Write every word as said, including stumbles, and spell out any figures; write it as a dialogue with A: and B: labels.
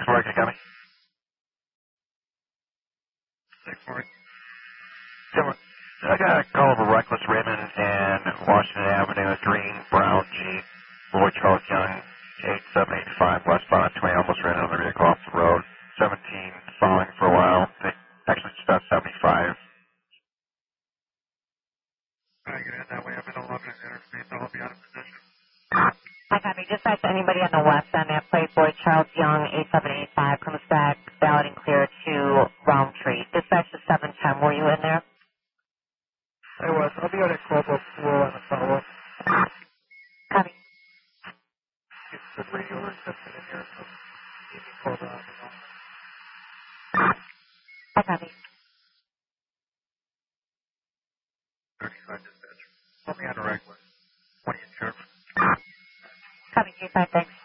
A: six four, can you copy?
B: six four.
A: I got a call of a reckless Raymond and Washington Avenue, green, brown Jeep, Boy Charles Young, eight seven eight five westbound twenty, almost ran another vehicle off the road. seventeen, following for a while. They actually just about seventy-five.
B: I get in that way. I'm in a left interface. I'll be out of position.
C: Hi, copy. Dispatch to anybody on the west end that plate Boy Charles Young, eight seven eight five, comes back, valid and clear to Roundtree. Dispatch to seven ten. Were you in there?
B: I was. I'll be out at Cobo Pool on the follow-up.
C: Copy.
B: It's the radio reception in here, so you can call that.
C: Hi, copy.
B: thirty-five dispatch. Put me on the right one. twenty in Sharp.
C: Copy, G five, thanks.